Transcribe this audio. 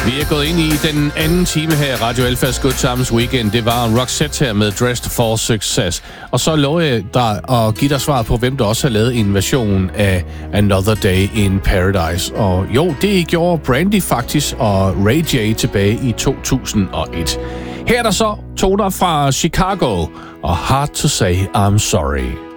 Vi er gået ind i den anden time her i Radio Alphas Good Times Weekend. Det var Roxette her med Dressed for Success. Og så lover jeg dig at give dig svar på, hvem der også har lavet en version af Another Day in Paradise. Og jo, det gjorde Brandy faktisk og Ray J tilbage i 2001. Her er der så toner fra Chicago og Hard to Say I'm Sorry.